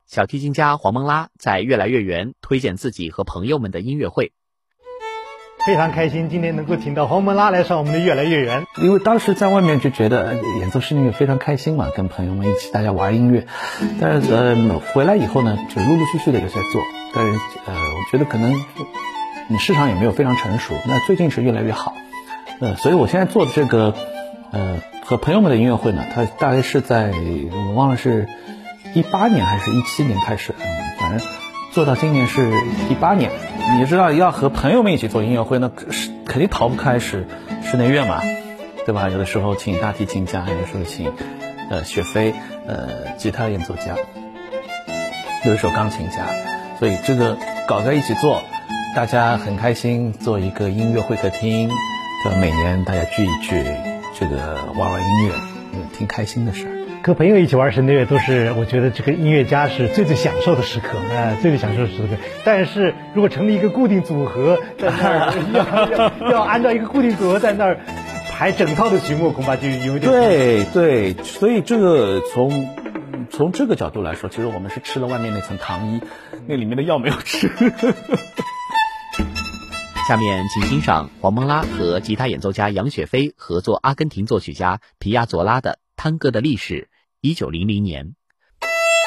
小提琴家黄蒙拉在越来越圆推荐自己和朋友们的音乐会。 非常开心今天能够请到黄蒙拉来上我们的越来越圆， 因为当时在外面就觉得演奏室内乐非常开心嘛，跟朋友们一起大家玩音乐。但是回来以后呢，就陆陆续续的有在做，但是我觉得可能市场也没有非常成熟，那最近是越来越好。所以我现在做的这个和朋友们的音乐会呢，它大概是在我忘了是18年还是17年开始，反正做到今年是18年。你知道要和朋友们一起做音乐会，那肯定逃不开是室内乐嘛，对吧？有的时候请大提琴家，有的时候请雪飞吉他演奏家，有的时候钢琴家，所以这个搞在一起做，大家很开心，做一个音乐会客厅，每年大家聚一聚，这个玩玩音乐，挺开心的事儿。 和朋友一起玩室内乐都是我觉得这个音乐家是最享受的时刻，最享受的时刻。但是如果成立一个固定组合，在那儿要按照一个固定组合在那儿排整套的曲目，恐怕就有点对，所以这个从这个角度来说，其实我们是吃了外面那层糖衣，那里面的药没有吃。 下面请欣赏黄蒙拉和吉他演奏家杨雪飞合作阿根廷作曲家皮亚佐拉的《探戈的历史》，1900年。